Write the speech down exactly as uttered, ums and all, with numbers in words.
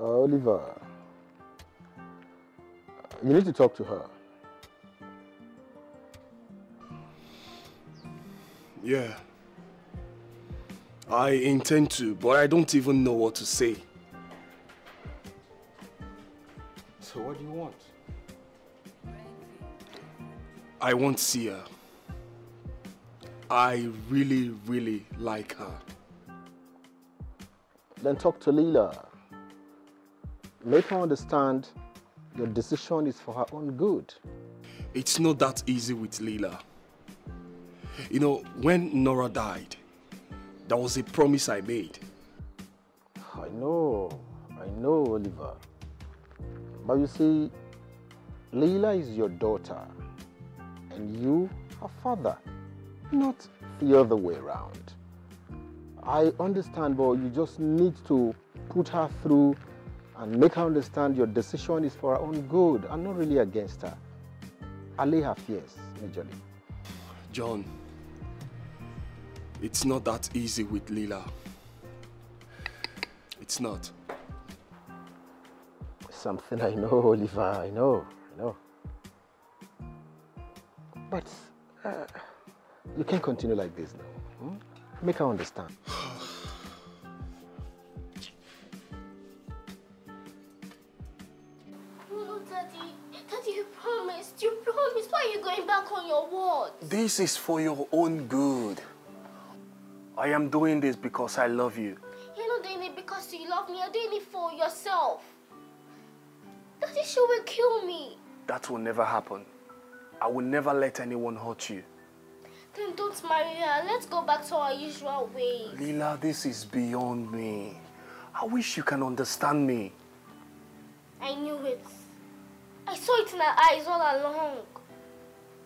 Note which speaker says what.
Speaker 1: Oliver, you need to talk to her.
Speaker 2: Yeah. I intend to, but I don't even know what to say.
Speaker 1: So what do you want?
Speaker 2: I want to see her. I really, really like her.
Speaker 1: Then talk to Leela. Make her understand your decision is for her own good.
Speaker 2: It's not that easy with Leela. You know, when Nora died, there was a promise I made.
Speaker 1: I know, I know, Oliver. But you see, Leela is your daughter, and you her father, not the other way around. I understand, but you just need to put her through and make her understand your decision is for her own good and not really against her. Allay her fears, majorly.
Speaker 2: John, it's not that easy with Leela. It's not.
Speaker 1: Something I know, Oliver, I know, I know. But uh, you can't continue like this now. Hmm? Make her understand.
Speaker 3: No, Daddy. Daddy, you promised. You promised. Why are you going back on your word?
Speaker 2: This is for your own good. I am doing this because I love you.
Speaker 3: You're not doing it because you love me. You're doing it for yourself. Daddy, she will kill me.
Speaker 2: That will never happen. I will never let anyone hurt you.
Speaker 3: Then don't marry her. Let's go back to our usual ways.
Speaker 2: Leela, this is beyond me. I wish you can understand me.
Speaker 3: I knew it. I saw it in her eyes all along.